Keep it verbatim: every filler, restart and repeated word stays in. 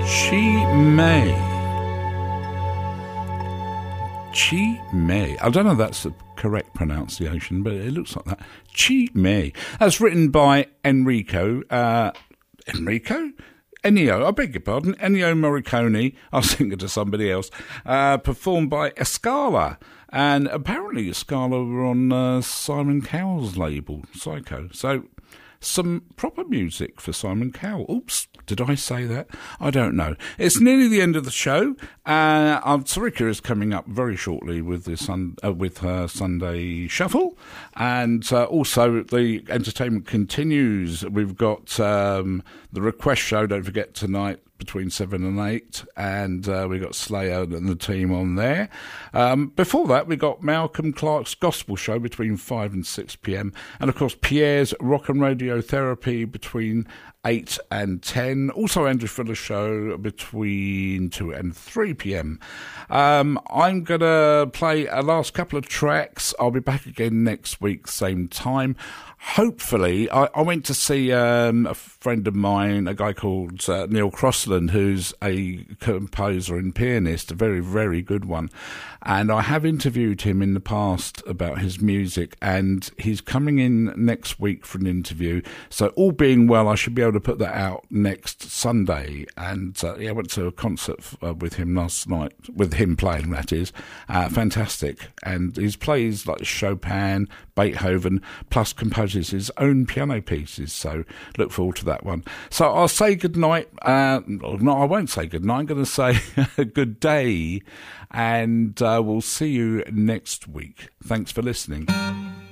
Chi May. Chi May. I don't know if that's the correct pronunciation, but it looks like that. Chi May. That's written by Enrico. Uh, Enrico? Ennio, I beg your pardon, Ennio Morricone, I was thinking to somebody else, uh, performed by Escala. And apparently Escala were on uh, Simon Cowell's label, Psycho. So some proper music for Simon Cowell. Oops, did I say that? I don't know. It's nearly the end of the show. Uh, um, Sarika is coming up very shortly with the sun, uh, with her Sunday Shuffle. And uh, also the entertainment continues. We've got um, the Request Show, don't forget, tonight between seven and eight, and uh, we got Slayer and the team on there. Um, before that, we got Malcolm Clark's Gospel Show between five and six p.m, and of course Pierre's Rock and Radio Therapy between eight and ten. Also Andrew Fuller's show between two and three p.m. Um, I'm going to play a last couple of tracks. I'll be back again next week, same time. Hopefully, I, I went to see um, a friend of mine, a guy called uh, Neil Crossland, who's a composer and pianist, a very, very good one. And I have interviewed him in the past about his music, and he's coming in next week for an interview. So all being well, I should be able to put that out next Sunday. And uh, yeah, I went to a concert uh, with him last night, with him playing, that is. Uh, fantastic. And he plays like Chopin, Beethoven, plus composes his own piano pieces. So look forward to that one. So I'll say goodnight. Uh, no, I won't say goodnight. I'm going to say good day. And uh, we'll see you next week. Thanks for listening.